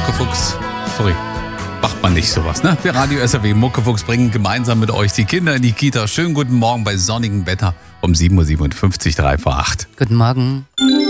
Muckefuchs. Sorry, macht man nicht sowas, ne? Wir Radio SAW Muckefuchs bringen gemeinsam mit euch die Kinder in die Kita. Schönen guten Morgen bei sonnigem Wetter um 7.57 Uhr, 3 vor 8. Guten Morgen.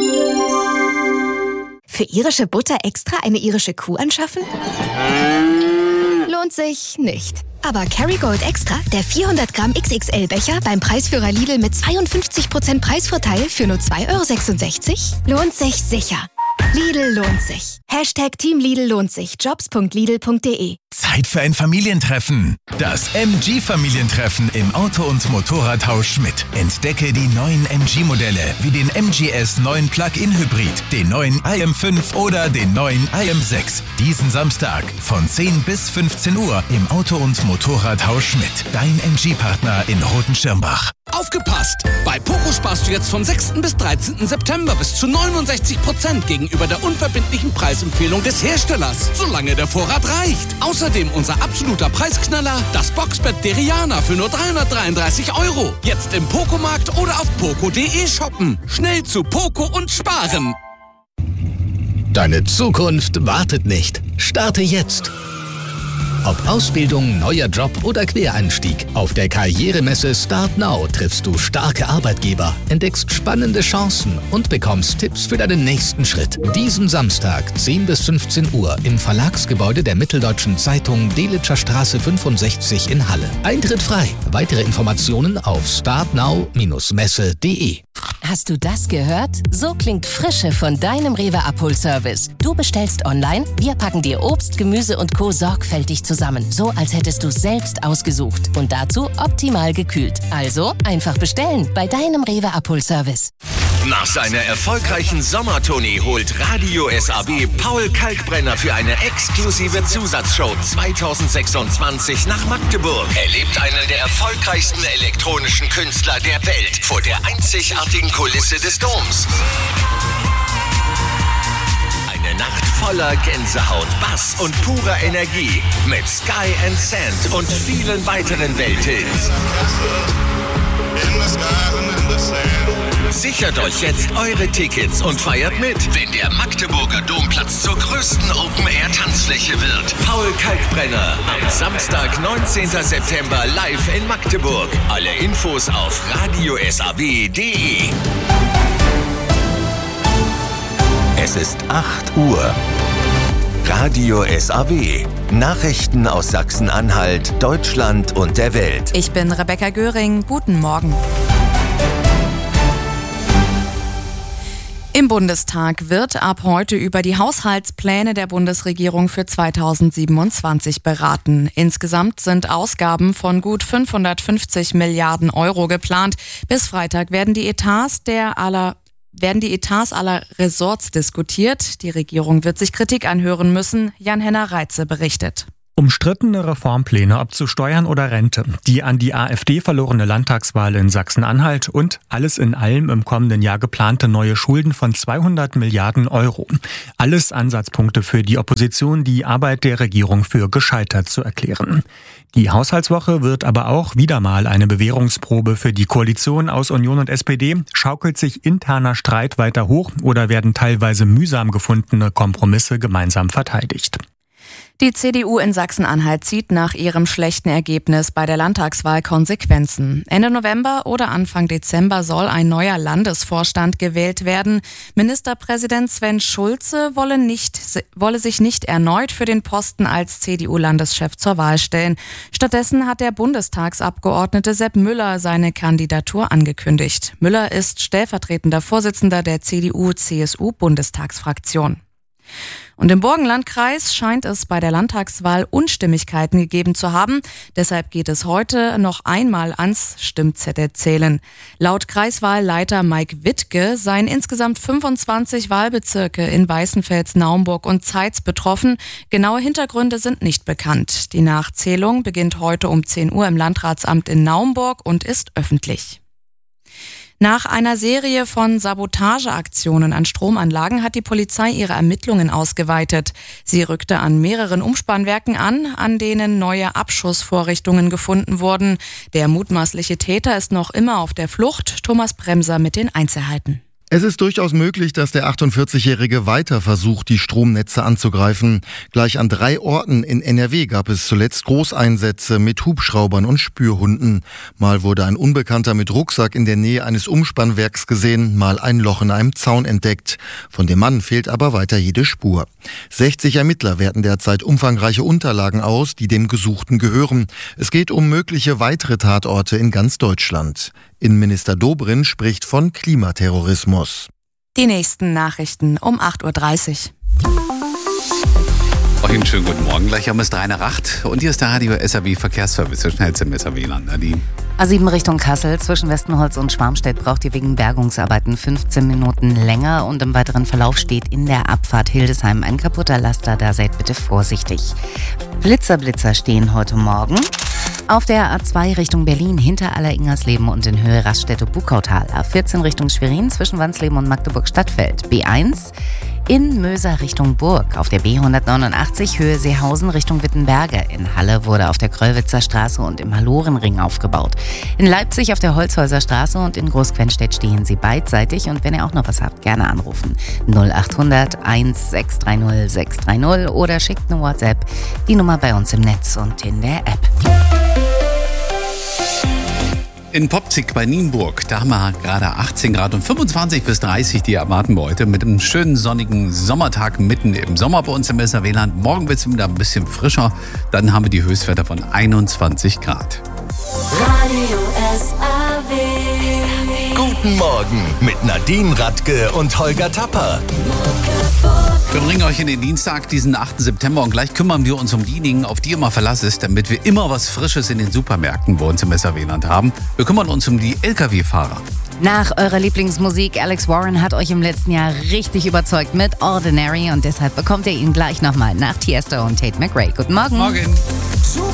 Für irische Butter extra eine irische Kuh anschaffen? Lohnt sich nicht. Aber Kerrygold Extra, der 400 Gramm XXL-Becher beim Preisführer Lidl mit 52% Preisvorteil für nur 2,66 €, lohnt sich sicher. Lidl lohnt sich. Team Lidl lohnt sich. Jobs.lidl.de. Zeit für ein Familientreffen. Das MG-Familientreffen im Auto- und Motorradhaus Schmidt. Entdecke die neuen MG-Modelle wie den MGS 9 Plug-in Hybrid, den neuen IM5 oder den neuen IM6. Diesen Samstag von 10 bis 15 Uhr im Auto- und Motorradhaus Schmidt. Dein MG-Partner in Rotenschirmbach. Aufgepasst! Bei Poco sparst du jetzt vom 6. bis 13. September bis zu 69% gegenüber der unverbindlichen Preisempfehlung des Herstellers, solange der Vorrat reicht. Außerdem unser absoluter Preisknaller, das Boxbett Deriana für nur 333 €. Jetzt im Poco-Markt oder auf poco.de shoppen. Schnell zu Poco und sparen. Deine Zukunft wartet nicht. Starte jetzt. Ob Ausbildung, neuer Job oder Quereinstieg, auf der Karrieremesse Start Now triffst du starke Arbeitgeber, entdeckst spannende Chancen und bekommst Tipps für deinen nächsten Schritt. Diesen Samstag, 10 bis 15 Uhr im Verlagsgebäude der Mitteldeutschen Zeitung Delitzscher Straße 65 in Halle. Eintritt frei. Weitere Informationen auf startnow-messe.de. Hast du das gehört? So klingt Frische von deinem Rewe-Abholservice. Du bestellst online, wir packen dir Obst, Gemüse und Co. sorgfältig zusammen. So, als hättest du es selbst ausgesucht. Und dazu optimal gekühlt. Also einfach bestellen bei deinem Rewe-Abholservice. Nach seiner erfolgreichen Sommertournee holt Radio SAW Paul Kalkbrenner für eine exklusive Zusatzshow 2026 nach Magdeburg. Erlebt einen der erfolgreichsten elektronischen Künstler der Welt vor der einzigartigen Kulisse des Doms. Eine Nacht voller Gänsehaut, Bass und purer Energie mit Sky and Sand und vielen weiteren Welthits. Sichert euch jetzt eure Tickets und feiert mit, wenn der Magdeburger Domplatz zur größten Open-Air-Tanzfläche wird. Paul Kalkbrenner am Samstag, 19. September live in Magdeburg. Alle Infos auf radiosaw.de. Es ist 8 Uhr. Radio SAW. Nachrichten aus Sachsen-Anhalt, Deutschland und der Welt. Ich bin Rebecca Göring. Guten Morgen. Im Bundestag wird ab heute über die Haushaltspläne der Bundesregierung für 2027 beraten. Insgesamt sind Ausgaben von gut 550 Milliarden € geplant. Bis Freitag werden die Etats aller Ressorts diskutiert. Die Regierung wird sich Kritik anhören müssen. Jan-Henner Reitze berichtet. Umstrittene Reformpläne, ob zu Steuern oder Rente, die an die AfD verlorene Landtagswahl in Sachsen-Anhalt und alles in allem im kommenden Jahr geplante neue Schulden von 200 Milliarden €. Alles Ansatzpunkte für die Opposition, die Arbeit der Regierung für gescheitert zu erklären. Die Haushaltswoche wird aber auch wieder mal eine Bewährungsprobe für die Koalition aus Union und SPD. Schaukelt sich interner Streit weiter hoch oder werden teilweise mühsam gefundene Kompromisse gemeinsam verteidigt? Die CDU in Sachsen-Anhalt zieht nach ihrem schlechten Ergebnis bei der Landtagswahl Konsequenzen. Ende November oder Anfang Dezember soll ein neuer Landesvorstand gewählt werden. Ministerpräsident Sven Schulze wolle sich nicht erneut für den Posten als CDU-Landeschef zur Wahl stellen. Stattdessen hat der Bundestagsabgeordnete Sepp Müller seine Kandidatur angekündigt. Müller ist stellvertretender Vorsitzender der CDU-CSU-Bundestagsfraktion. Und im Burgenlandkreis scheint es bei der Landtagswahl Unstimmigkeiten gegeben zu haben. Deshalb geht es heute noch einmal ans Stimmzettelzählen. Laut Kreiswahlleiter Mike Wittke seien insgesamt 25 Wahlbezirke in Weißenfels, Naumburg und Zeitz betroffen. Genaue Hintergründe sind nicht bekannt. Die Nachzählung beginnt heute um 10 Uhr im Landratsamt in Naumburg und ist öffentlich. Nach einer Serie von Sabotageaktionen an Stromanlagen hat die Polizei ihre Ermittlungen ausgeweitet. Sie rückte an mehreren Umspannwerken an denen neue Abschussvorrichtungen gefunden wurden. Der mutmaßliche Täter ist noch immer auf der Flucht. Thomas Bremser mit den Einzelheiten. Es ist durchaus möglich, dass der 48-Jährige weiter versucht, die Stromnetze anzugreifen. Gleich an 3 Orten in NRW gab es zuletzt Großeinsätze mit Hubschraubern und Spürhunden. Mal wurde ein Unbekannter mit Rucksack in der Nähe eines Umspannwerks gesehen, mal ein Loch in einem Zaun entdeckt. Von dem Mann fehlt aber weiter jede Spur. 60 Ermittler werten derzeit umfangreiche Unterlagen aus, die dem Gesuchten gehören. Es geht um mögliche weitere Tatorte in ganz Deutschland. Innenminister Dobrindt spricht von Klimaterrorismus. Die nächsten Nachrichten um 8.30 Uhr. Einen schönen guten Morgen. Gleich haben wir es 3:08 und hier ist der Radio SAW Verkehrsservice, der schnellste im SAW-Land. Nadine. A7 Richtung Kassel, zwischen Westenholz und Schwarmstedt braucht ihr wegen Bergungsarbeiten 15 Minuten länger und im weiteren Verlauf steht in der Abfahrt Hildesheim ein kaputter Laster, da seid bitte vorsichtig. Blitzer stehen heute Morgen. Auf der A2 Richtung Berlin hinter Aller-Ingersleben und in Höhe Raststätte-Bukautal. A14 Richtung Schwerin zwischen Wansleben und Magdeburg-Stadtfeld. B1 in Möser Richtung Burg. Auf der B189 Höhe Seehausen Richtung Wittenberge. In Halle wurde auf der Kröllwitzer Straße und im Hallorenring aufgebaut. In Leipzig auf der Holzhäuser Straße und in Großquenstedt stehen sie beidseitig. Und wenn ihr auch noch was habt, gerne anrufen. 0800 1630 630 oder schickt eine WhatsApp. Die Nummer bei uns im Netz und in der App. In Popzig bei Nienburg, da haben wir gerade 18 Grad und 25 bis 30, die erwarten wir heute mit einem schönen sonnigen Sommertag mitten im Sommer bei uns im SAW-Land. Morgen wird es wieder ein bisschen frischer, dann haben wir die Höchstwerte von 21 Grad. Radio SAW. Guten Morgen mit Nadine Radke und Holger Tapper. Wir bringen euch in den Dienstag, diesen 8. September und gleich kümmern wir uns um diejenigen, auf die immer Verlass ist, damit wir immer was Frisches in den Supermärkten bei uns im SAW-Land haben. Wir kümmern uns um die Lkw-Fahrer. Nach eurer Lieblingsmusik, Alex Warren hat euch im letzten Jahr richtig überzeugt mit Ordinary und deshalb bekommt ihr ihn gleich nochmal nach Tiesto und Tate McRae. Guten Morgen. Morgen.